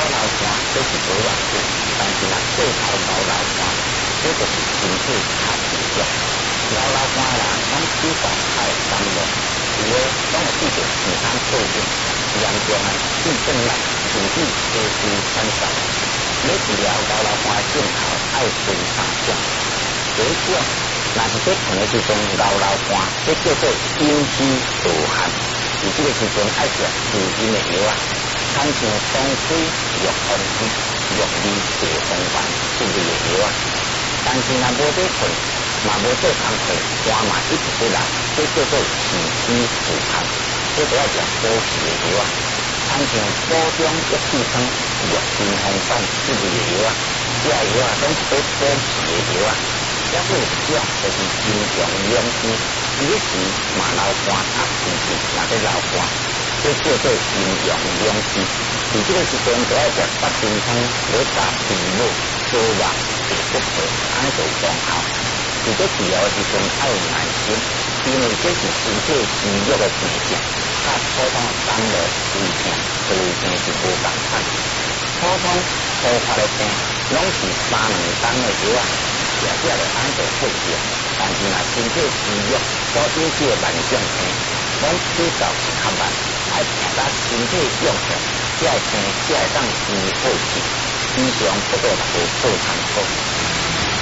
老汗这是无偌久，但是若过头流老汗，这就是身体较虚弱。流老汗啦，咱手法太干了，有诶拢会遇到健康过敏，严重啊肾症啦，甚至血脂产生。要治疗流老汗的症头，爱分三种。第一种，若是在寒的时阵流老汗，这叫做阴虚盗汗。伫这个时阵爱食滋阴的药啊，参像当归、玉红、玉米、地黄丸这类的药啊。但是若无在困，嘛无做工课，汗嘛一直在流，这叫做气虚盗汗。这就要食补气的药啊，参像补中益气汤、玉金红散这类的药啊。这药啊，拢是在补气的药啊。还有一种就是阴阳两虚，伊迄时嘛流汗啊，甚至若在流汗，这叫做阴阳两虚。伫这个时阵就要食八珍汤，要加平母、猪肉、地骨头，安做中效。伫这治疗的时阵要有耐心，因为这是身体虚弱的病症，甲普通感冒、胃病、肠胃病是无共款。普通突发的病，拢是3-2天的药啊。食了就安做好掉，但是若身体虚弱，所引起的慢性病，拢比较是较慢，爱等到身体用起，才会病才会当医好去，时常不过会做参考。